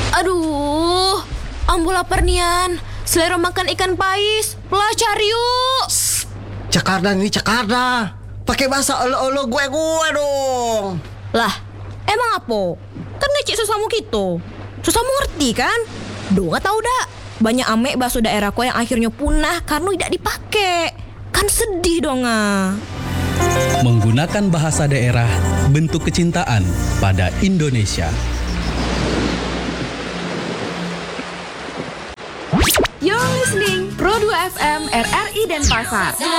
Aduh, ambo lapar nian. Selera makan ikan pais. Lah cari yuk. Cakarda nih Cakarda. Pakai bahasa olo-olo gue dong. Lah, emang apa? Kan ngecek sesamu gitu. Sesamu ngerti kan? Doa tahu dak. Banyak amek bakso daerahku yang akhirnya punah karena tidak dipakai. Kan sedih dong ah. Menggunakan bahasa daerah, bentuk kecintaan pada Indonesia. You're listening Pro 2 FM RRI Denpasar.